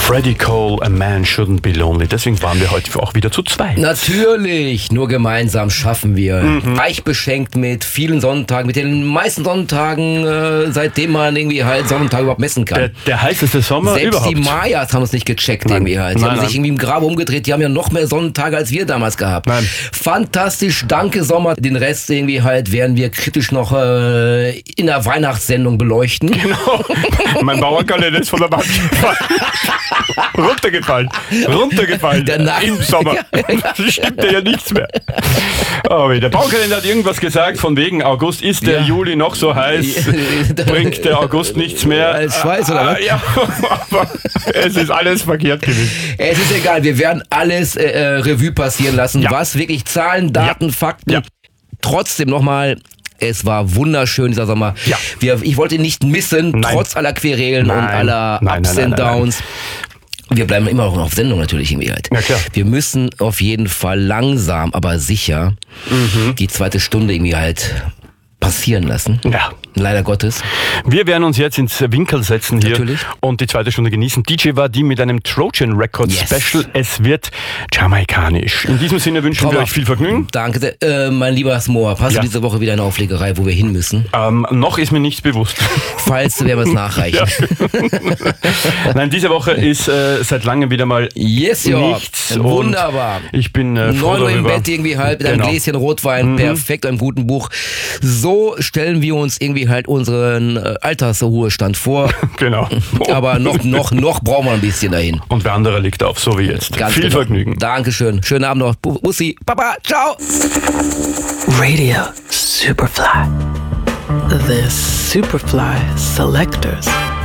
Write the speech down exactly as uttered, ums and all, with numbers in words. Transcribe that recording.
Freddie Cole, A Man Shouldn't Be Lonely. Deswegen waren wir heute auch wieder zu zweit. Natürlich, nur gemeinsam schaffen wir. Mhm. Reich beschenkt mit vielen Sonntagen, mit den meisten Sonntagen, äh, seitdem man irgendwie halt Sonnentag überhaupt messen kann. Der, der heißeste Sommer Selbst überhaupt. Selbst die Mayas haben es nicht gecheckt nein. irgendwie halt. Die nein, haben nein. sich irgendwie im Grabe umgedreht, die haben ja noch mehr Sonnentage als wir damals gehabt. Nein. Fantastisch, danke Sommer. Den Rest irgendwie halt werden wir kritisch noch äh, in der Weihnachtssendung beleuchten. Genau. Mein Bauernkalender ist von der Wand gefallen. Runtergefallen. Runtergefallen. Der Im Sommer. Das stimmt ja nichts mehr. Oh, der Bauernkalender hat irgendwas gesagt, von wegen August ist der ja. Juli noch so heiß, bringt der August nichts mehr. Als Schweiß, oder was? Ja, aber es ist alles verkehrt gewesen. Es ist egal, wir werden alles äh, Revue passieren lassen, ja. was wirklich Zahlen, Daten, ja. Fakten. Ja. Trotzdem nochmal, es war wunderschön dieser Sommer. Ja. Wir, ich wollte ihn nicht missen, nein. trotz aller Querelen nein. und aller nein, Ups nein, nein, and Downs. Nein, nein. Wir bleiben immer noch auf Sendung natürlich irgendwie halt. Ja, klar. Wir müssen auf jeden Fall langsam, aber sicher mhm. die zweite Stunde irgendwie halt passieren lassen. Ja. Leider Gottes. Wir werden uns jetzt ins Winkel setzen hier Natürlich. und die zweite Stunde genießen. D J Wadi mit einem Trojan Records yes. Special. Es wird jamaikanisch. In diesem Sinne wünschen Komm wir auf. euch viel Vergnügen. Danke sehr. Äh, mein lieber Smoa, hast ja. du diese Woche wieder eine Auflegerei, wo wir hin müssen? Ähm, noch ist mir nichts bewusst. Falls, werden wir es nachreichen. Ja. Nein, diese Woche ist äh, seit langem wieder mal yes, ja. nichts. Wunderbar. Ich bin äh, froh neun Uhr im darüber. Bett irgendwie halt mit genau. einem Gläschen Rotwein, mhm. perfekt, einem guten Buch. So stellen wir uns irgendwie halt unseren äh, Altersruhestand vor. Genau. Aber noch, noch, noch brauchen wir ein bisschen dahin. Und wer andere liegt auf, so wie jetzt. Ganz Viel genau. Vergnügen. Dankeschön. Schönen Abend noch. Bussi. Papa. Ciao. Radio Superfly. The Superfly Selectors.